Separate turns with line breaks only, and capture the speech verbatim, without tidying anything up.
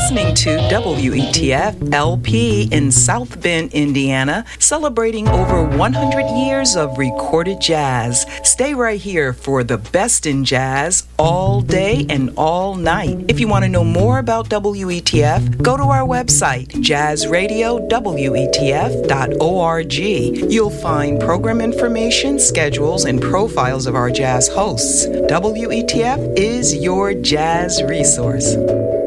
listening to W E T F L P in South Bend, Indiana, celebrating over one hundred years of recorded jazz. Stay right here for the best in jazz all day and all night. If you want to know more about W E T F, go to our website, jazz radio w e t f dot org. You'll find program information, schedules, and profiles of our jazz hosts. W E T F is your jazz resource.